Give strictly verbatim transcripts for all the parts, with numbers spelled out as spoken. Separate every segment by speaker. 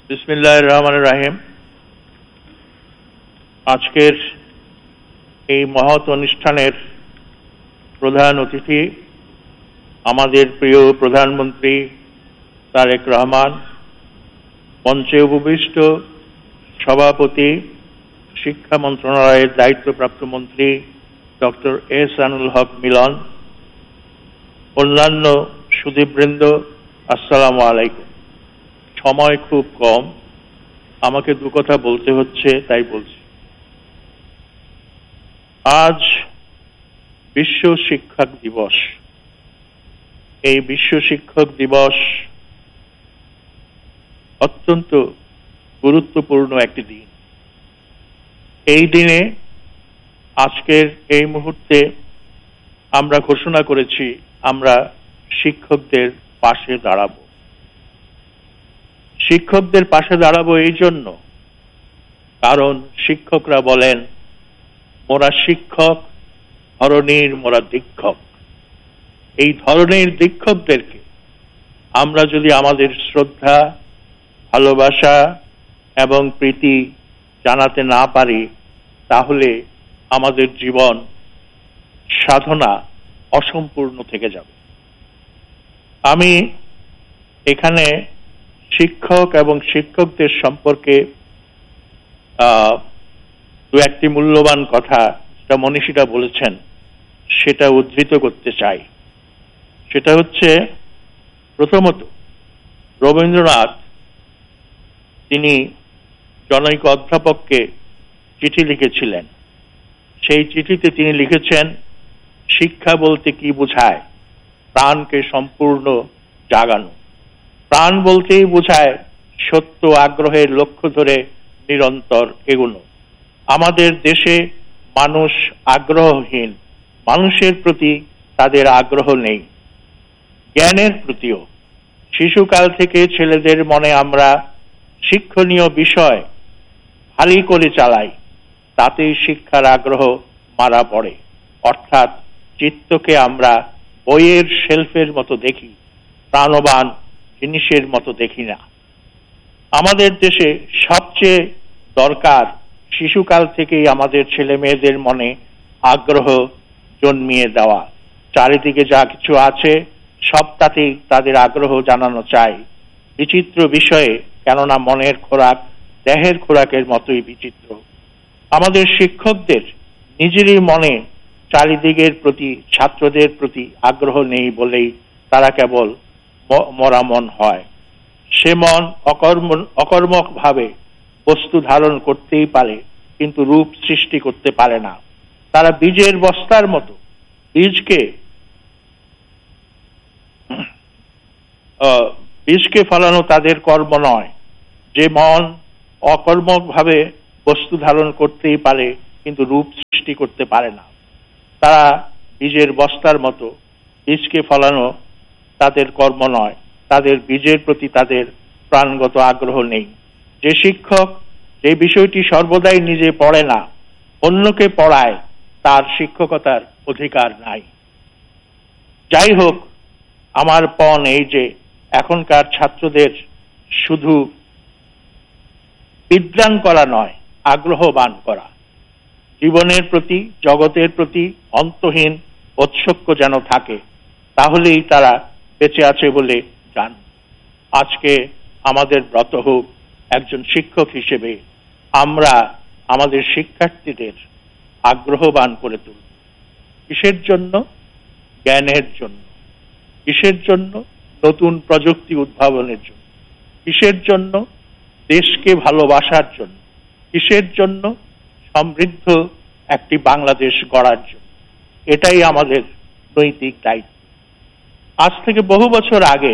Speaker 1: বিসমিল্লাহির রহমানির রহিম। আজকের এই মহৎ অনুষ্ঠানের প্রধান অতিথি আমাদের প্রিয় প্রধানমন্ত্রী তারেক রহমান, মঞ্চে উপবিষ্ট সভাপতি শিক্ষা মন্ত্রণালয়ের দায়িত্বপ্রাপ্ত মন্ত্রী ডক্টর এহসানুল হক মিলন, অন্যান্য সুধীবৃন্দ, আসসালামু আলাইকুম। সময় খুব কম, আমাকে দু কথা বলতে হচ্ছে, তাই বলছি। আজ বিশ্ব শিক্ষক দিবস। এই বিশ্ব শিক্ষক দিবস অত্যন্ত গুরুত্বপূর্ণ একটি দিন। এই দিনে আজকের এই মুহূর্তে আমরা ঘোষণা করেছি আমরা শিক্ষকদের পাশে দাঁড়াবো। শিক্ষকদের পাশে দাঁড়াবো এই জন্য, কারণ শিক্ষকরা বলেন, মোরা শিক্ষক, ধরনীর মোরা দীক্ষক। এই ধরনের দীক্ষকদেরকে আমরা যদি আমাদের শ্রদ্ধা, ভালোবাসা এবং প্রীতি জানাতে না পারি, তাহলে আমাদের জীবন সাধনা অসম্পূর্ণ থেকে যাবে। আমি এখানে শিক্ষক এবং শিক্ষকদের সম্পর্কে দু একটি মূল্যবান কথা যেটা মনীষীরা বলেছেন সেটা উদ্ধৃত করতে চাই। সেটা হচ্ছে, প্রথমত, রবীন্দ্রনাথ তিনি জনৈক অধ্যাপককে চিঠি লিখেছিলেন। সেই চিঠিতে তিনি লিখেছেন, শিক্ষা বলতে কি বোঝায়? প্রাণকে সম্পূর্ণ জাগানো। প্রাণ বলতেই বোঝায় সত্য আগ্রহের লক্ষ্য ধরে নিরন্তর এগোনো। আমাদের দেশে মানুষ আগ্রহহীন, মানুষের প্রতি তাদের আগ্রহ নেই, জ্ঞানের প্রতিও। শিশুকাল থেকে ছেলেদের মনে আমরা শিক্ষণীয় বিষয় ভারী করে চালাই, তাতেই শিক্ষার আগ্রহ মারা পড়ে। অর্থাৎ চিত্তকে আমরা বইয়ের শেলফের মতো দেখি, প্রাণবান জিনিসের মতো দেখি না। আমাদের দেশে সবচেয়ে দরকার শিশুকাল থেকেই আমাদের ছেলে মেয়েদের মনে আগ্রহ জন্মিয়ে দেওয়া। চারিদিকে যা কিছু আছে সবটাতেই তাদের আগ্রহ জানানো চাই, বিচিত্র বিষয়ে, কেননা মনের খোরাক দেহের খোরাকের মতোই বিচিত্র। আমাদের শিক্ষকদের নিজেরই মনে চারিদিকের প্রতি, ছাত্রদের প্রতি আগ্রহ নেই বলেই তারা কেবল মরা মন হয়। সে মন অকর্ম অকর্মক ভাবে বস্তু ধারণ করতেই পারে, কিন্তু রূপ সৃষ্টি করতে পারে না। তারা বীজের বস্তার মতো, বীজকে বীজকে ফলানো তাদের কর্ম নয়। যে মন অকর্মক ভাবে বস্তু ধারণ করতেই পারে, কিন্তু রূপ সৃষ্টি করতে পারে না, তারা বীজের বস্তার মতো। বীজকে ফলানো তাদের কর্ম নয়, তাদের বীজের প্রতি তাদের প্রাণগত আগ্রহ নেই। যে শিক্ষক যে বিষয়টি সর্বদাই নিজে পড়ে না, অন্যকে পড়ায়, তার শিক্ষকতার অধিকার নাই। যাই হোক, আমার পণ এই যে এখনকার ছাত্রদের শুধু বিদ্বান করা নয়, আগ্রহবান করা। জীবনের প্রতি, জগতের প্রতি অন্তহীন ঔৎসুক্য যেন থাকে, তাহলেই তারা বেঁচে আছে বলে জান। আজকে আমাদের ব্রত হোক, একজন শিক্ষক হিসেবে আমরা আমাদের শিক্ষার্থীদের আগ্রহবান করে তুলব। কিসের জন্য? জ্ঞানের জন্য। কিসের জন্য? নতুন প্রযুক্তি উদ্ভাবনের জন্য। কিসের জন্য? দেশকে ভালোবাসার জন্য। কিসের জন্য? সমৃদ্ধ একটি বাংলাদেশ গড়ার জন্য। এটাই আমাদের নৈতিক দায়িত্ব। আজ থেকে বহু বছর আগে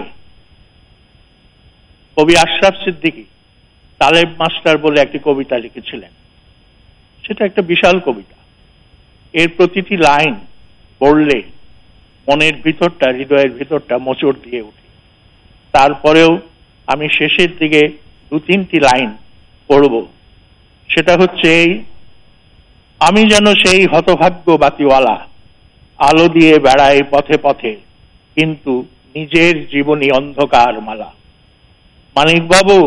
Speaker 1: কবি আশরাফ সিদ্দিকী তালেব মাস্টার বলে একটি কবিতা লিখেছিলেন। সেটা একটা বিশাল কবিতা। এর প্রতিটি লাইন পড়লে মনের ভিতরটা, হৃদয়ের ভিতরটা মোচড় দিয়ে ওঠে। তারপরেও আমি শেষের দিকে দু তিনটি লাইন পড়ব। সেটা হচ্ছে এই, আমি যেন সেই হতভাগ্য বাতিওয়ালা, আলো দিয়ে বেড়াই পথে পথে, কিন্তু নিজের জীবনী অন্ধকার মালা। মানিকবাবু,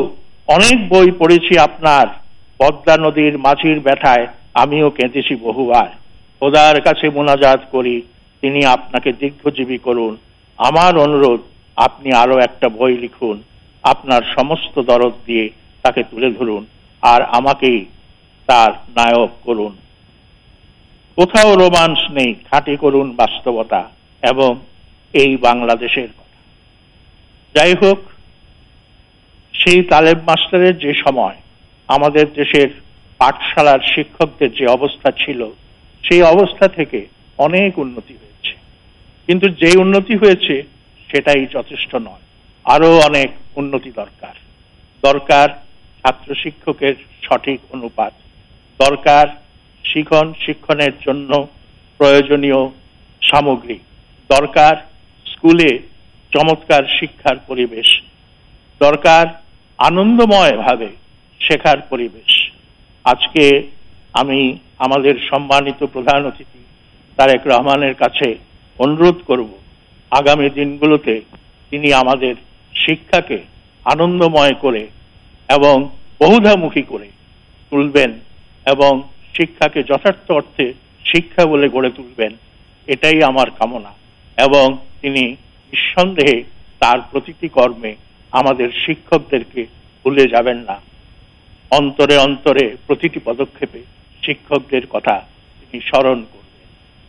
Speaker 1: অনেক বই পড়েছি আপনার, পদ্মা নদীর মাঝির ব্যথায় আমিও কেঁদেছি বহুবার। খোদার কাছে মোনাজাত করি, তিনি আপনাকে দীর্ঘজীবী করুন। আমার অনুরোধ, আপনি আরো একটা বই লিখুন, আপনার সমস্ত দরদ দিয়ে তাকে তুলে ধরুন, আর আমাকেই তার নায়ক করুন। কোথাও রোমান্স নেই, খাঁটি করুন বাস্তবতা এবং এই বাংলাদেশের কথা। যাই হোক, সেই তালেব মাস্টারের যে সময় আমাদের দেশের পাঠশালার শিক্ষকদের যে অবস্থা ছিল, সেই অবস্থা থেকে অনেক উন্নতি হয়েছে, কিন্তু যে উন্নতি হয়েছে সেটাই যথেষ্ট নয়, আরো অনেক উন্নতি দরকার। দরকার ছাত্র শিক্ষকের সঠিক অনুপাত, দরকার শিখন শিক্ষণের জন্য প্রয়োজনীয় সামগ্রী, দরকার স্কুলে চমৎকার শিক্ষার পরিবেশ, দরকার আনন্দময় ভাবে শেখার পরিবেশ। আজকে আমি আমাদের সম্মানিত প্রধান অতিথি তারেক রহমানের কাছে অনুরোধ করব, আগামী দিনগুলোতে তিনি আমাদের শিক্ষাকে আনন্দময় করে এবং বহুধামুখী করে তুলবেন এবং শিক্ষাকে যথার্থ অর্থে শিক্ষা বলে গড়ে তুলবেন, এটাই আমার কামনা। এবং তিনি নিঃসন্দেহে তার প্রতিটি কর্মে আমাদের শিক্ষকদেরকে ভুলে যাবেন না। অন্তরে অন্তরে প্রতিটি পদক্ষেপে শিক্ষকদের কথা তিনি স্মরণ করবেন।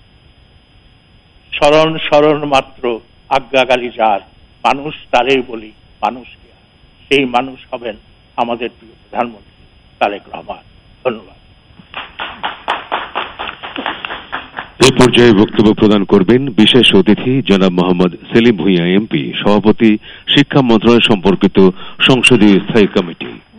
Speaker 1: স্মরণ স্মরণ মাত্র আজ্ঞাকারী যার, মানুষ তারেই বলি মানুষকে। সেই মানুষ হবেন আমাদের প্রিয় প্রধানমন্ত্রী তারেক রহমান। ধন্যবাদ।
Speaker 2: এই পর্যায়ে বক্তব্য প্রদান করবেন বিশেষ অতিথি জনাব মোহাম্মদ সেলিম ভূঁইয়া এমপি, সভাপতি, শিক্ষা মন্ত্রণালয় সম্পর্কিত সংসদীয় স্থায়ী কমিটি।